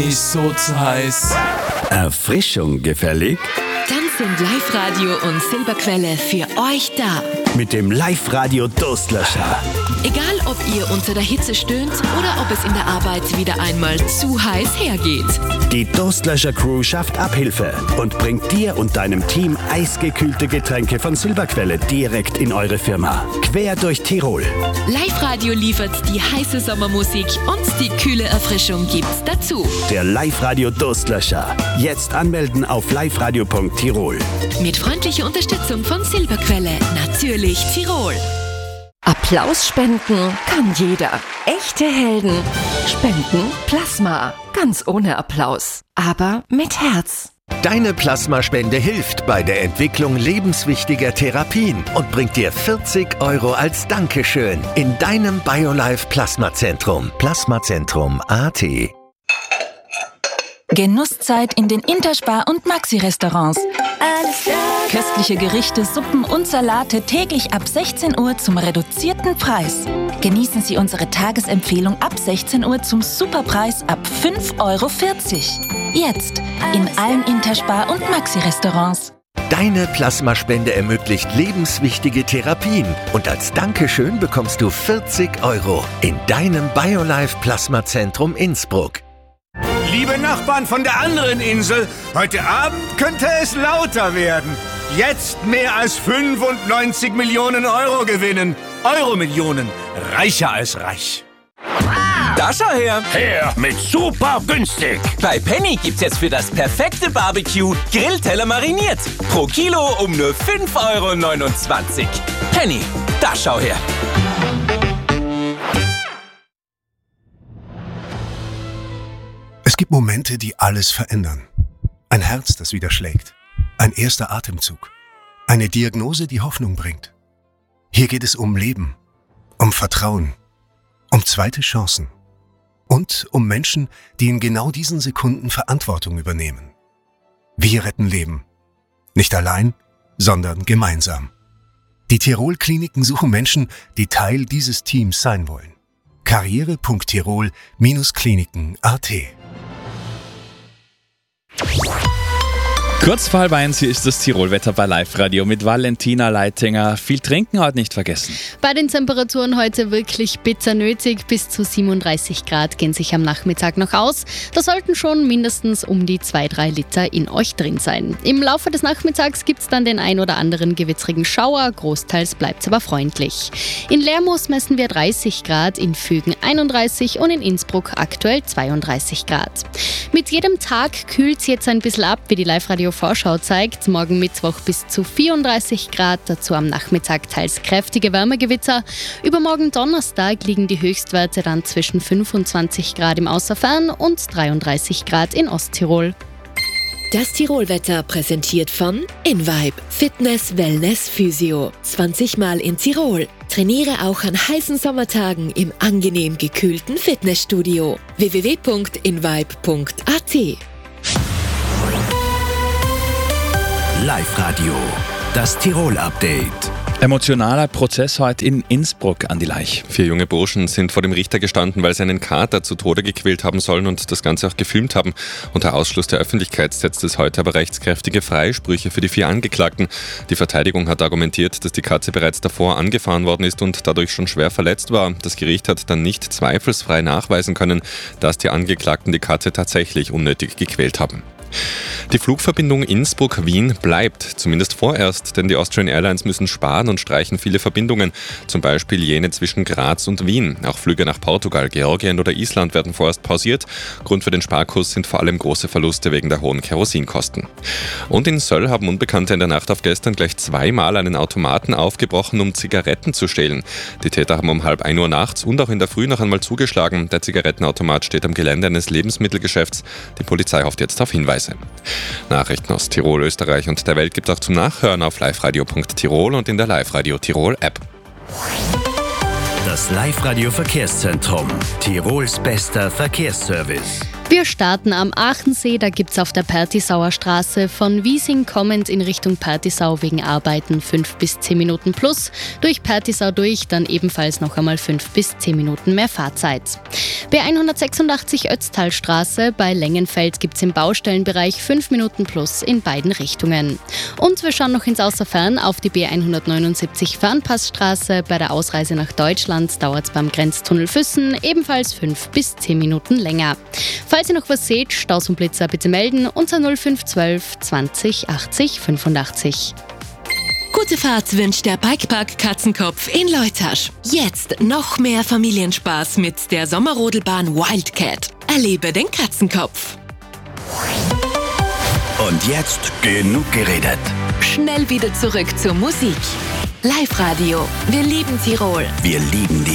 Ist so zu heiß. Erfrischung gefällig? Dann sind Live-Radio und Silberquelle für euch da. Mit dem Live-Radio Durstlöscher. Egal, ob ihr unter der Hitze stöhnt oder ob es in der Arbeit wieder einmal zu heiß hergeht. Die Durstlöscher-Crew schafft Abhilfe und bringt dir und deinem Team eisgekühlte Getränke von Silberquelle direkt in eure Firma. Quer durch Tirol. Live-Radio liefert die heiße Sommermusik und die kühle Erfrischung gibt's dazu. Der Live-Radio Durstlöscher. Jetzt anmelden auf liveradio.tirol. Mit freundlicher Unterstützung von Silberquelle. Natürlich Tirol. Applaus spenden kann jeder. Echte Helden spenden Plasma. Ganz ohne Applaus, aber mit Herz. Deine Plasmaspende hilft bei der Entwicklung lebenswichtiger Therapien und bringt dir 40 € als Dankeschön in deinem BioLife Plasmazentrum. Plasmazentrum.at. Genusszeit in den Interspar- und Maxi-Restaurants. Köstliche Gerichte, Suppen und Salate täglich ab 16 Uhr zum reduzierten Preis. Genießen Sie unsere Tagesempfehlung ab 16 Uhr zum Superpreis ab 5,40 €. Jetzt in allen Interspar- und Maxi-Restaurants. Deine Plasmaspende ermöglicht lebenswichtige Therapien und als Dankeschön bekommst du 40 € in deinem BioLife Plasmazentrum Innsbruck. Liebe Nachbarn von der anderen Insel, heute Abend könnte es lauter werden. Jetzt mehr als 95 Millionen € gewinnen. Euro-Millionen. Reicher als reich. Da schau her! Her mit super günstig! Bei Penny gibt's jetzt für das perfekte Barbecue Grillteller mariniert. Pro Kilo um nur 5,29 €. Penny, da schau her! Es gibt Momente, die alles verändern. Ein Herz, das wieder schlägt. Ein erster Atemzug. Eine Diagnose, die Hoffnung bringt. Hier geht es um Leben, um Vertrauen, um zweite Chancen und um Menschen, die in genau diesen Sekunden Verantwortung übernehmen. Wir retten Leben. Nicht allein, sondern gemeinsam. Die Tirol-Kliniken suchen Menschen, die Teil dieses Teams sein wollen. karriere.tirol-kliniken.at. Kurz vor 1:30 hier ist das Tirolwetter bei Live-Radio mit Valentina Leitinger. Viel trinken heute nicht vergessen. Bei den Temperaturen heute wirklich bitter nötig. Bis zu 37 Grad gehen sich am Nachmittag noch aus. Da sollten schon mindestens um die 2-3 Liter in euch drin sein. Im Laufe des Nachmittags gibt es dann den ein oder anderen gewittrigen Schauer. Großteils bleibt es aber freundlich. In Lermoos messen wir 30 Grad, in Fügen 31 und in Innsbruck aktuell 32 Grad. Mit jedem Tag kühlt es jetzt ein bisschen ab, wie die Live-Radio-Vorschau zeigt. Morgen Mittwoch bis zu 34 Grad, dazu am Nachmittag teils kräftige Wärmegewitter. Übermorgen Donnerstag liegen die Höchstwerte dann zwischen 25 Grad im Außerfern und 33 Grad in Osttirol. Das Tirolwetter präsentiert von InVibe Fitness, Wellness, Physio. 20 Mal in Tirol. Trainiere auch an heißen Sommertagen im angenehm gekühlten Fitnessstudio. www.invibe.at. Live-Radio, das Tirol-Update. Emotionaler Prozess heute in Innsbruck an die Laich. 4 junge Burschen sind vor dem Richter gestanden, weil sie einen Kater zu Tode gequält haben sollen und das Ganze auch gefilmt haben. Unter Ausschluss der Öffentlichkeit setzt es heute aber rechtskräftige Freisprüche für die 4 Angeklagten. Die Verteidigung hat argumentiert, dass die Katze bereits davor angefahren worden ist und dadurch schon schwer verletzt war. Das Gericht hat dann nicht zweifelsfrei nachweisen können, dass die Angeklagten die Katze tatsächlich unnötig gequält haben. Die Flugverbindung Innsbruck-Wien bleibt, zumindest vorerst, denn die Austrian Airlines müssen sparen und streichen viele Verbindungen, zum Beispiel jene zwischen Graz und Wien. Auch Flüge nach Portugal, Georgien oder Island werden vorerst pausiert. Grund für den Sparkurs sind vor allem große Verluste wegen der hohen Kerosinkosten. Und in Söll haben Unbekannte in der Nacht auf gestern gleich 2-mal einen Automaten aufgebrochen, um Zigaretten zu stehlen. Die Täter haben um 1:30 Uhr nachts und auch in der Früh noch einmal zugeschlagen. Der Zigarettenautomat steht am Gelände eines Lebensmittelgeschäfts. Die Polizei hofft jetzt auf Hinweise. Nachrichten aus Tirol, Österreich und der Welt gibt es auch zum Nachhören auf liveradio.tirol und in der Live-Radio Tirol App. Das Live-Radio Verkehrszentrum, Tirols bester Verkehrsservice. Wir starten am Aachensee, da gibt es auf der Pertisauer Straße von Wiesing kommend in Richtung Pertisau wegen Arbeiten 5 bis 10 Minuten plus. Durch Pertisau durch dann ebenfalls noch einmal 5 bis 10 Minuten mehr Fahrzeit. B186 Ötztalstraße bei Längenfeld gibt es im Baustellenbereich 5 Minuten plus in beiden Richtungen. Und wir schauen noch ins Außerfern auf die B179 Fernpassstraße. Bei der Ausreise nach Deutschland dauert es beim Grenztunnel Füssen ebenfalls 5 bis 10 Minuten länger. Falls ihr noch was seht, Staus und Blitzer bitte melden unter 0512 20 80 85. Gute Fahrt wünscht der Bikepark Katzenkopf in Leutasch. Jetzt noch mehr Familienspaß mit der Sommerrodelbahn Wildcat. Erlebe den Katzenkopf. Und jetzt genug geredet. Schnell wieder zurück zur Musik. Live-Radio. Wir lieben Tirol. Wir lieben die